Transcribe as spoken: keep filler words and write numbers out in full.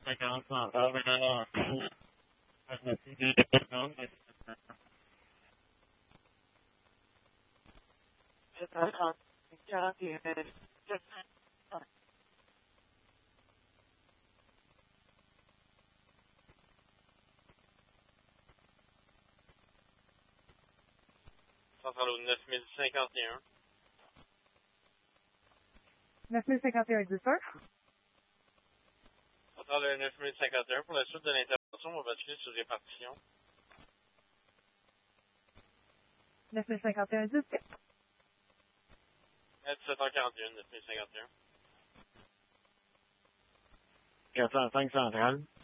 cinquante centrale, maintenant, je me suis dit, non, mais c'est un trente, quarante et un, sept cents. Centrale au neuf mille cinquante et un. neuf mille cinquante et un existe. Centrale au neuf mille cinquante et un. Pour la suite de l'intervention, on va basculer sur répartition. neuf mille cinquante et un existe. À dix-sept heures quarante et un, neuf mille cinquante et un. quatre cent cinq centrale.